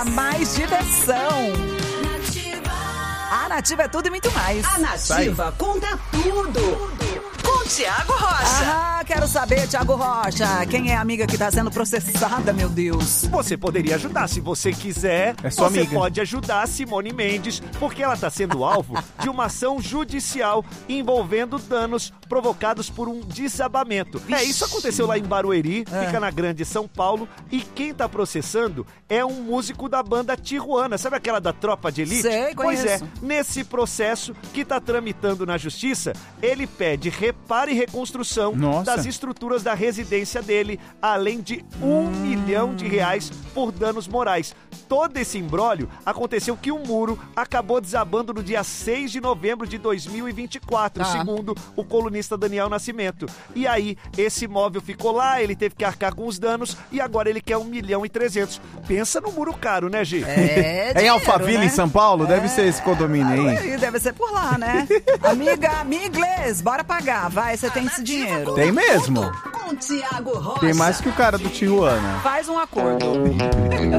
Mais diversão. A Nativa é tudo e muito mais. A Nativa conta tudo. Com Thiago Rocha. Ah, quero saber, Thiago Rocha, quem é a amiga que tá sendo processada, meu Deus? Você poderia ajudar, se você quiser. É sua você amiga. pode ajudar a Simone Mendes, porque ela está sendo alvo de uma ação judicial envolvendo danos provocados por um desabamento. Isso aconteceu lá em Barueri, fica na Grande São Paulo, e quem tá processando é um músico da banda Tijuana. Sabe aquela da Tropa de Elite? Sei, Pois é, conheço. nesse processo que tá tramitando na justiça, ele pede reparo e reconstrução Nossa. das estruturas da residência dele, além de R$1 milhão por danos morais. Todo esse imbróglio aconteceu que o muro acabou desabando no dia 6 de novembro de 2024, segundo o colunista Daniel Nascimento. E aí, esse imóvel ficou lá, ele teve que arcar com os danos e agora ele quer 1.300.000. Pensa no muro caro, né, Gi? É É em dinheiro, Alphaville, né? em São Paulo? Deve ser esse condomínio aí. Aí, deve ser por lá, né? Amigles, bora pagar, vai, você tem esse dinheiro. Tem mesmo. Com Thiago Rocha. Tem mais que o cara do Tijuana. Faz um acordo.